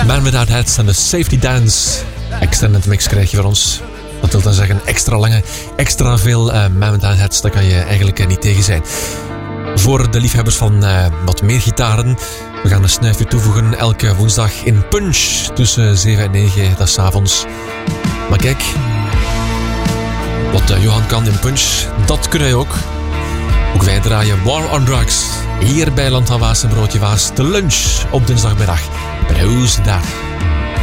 Man Without Hats en de Safety Dance. Extended mix krijg je van ons. Dat wil dan zeggen extra lange, extra veel Man Without Hats. Daar kan je eigenlijk niet tegen zijn. Voor de liefhebbers van wat meer gitaren. We gaan een snuifje toevoegen elke woensdag in Punch. Tussen 7 en 9, dat is 's avonds. Maar kijk, wat Johan kan in Punch, dat kun jij ook. Ook wij draaien War on Drugs. Hier bij Land van Waas en Broodje Waas. De lunch op dinsdagmiddag. Proost daar.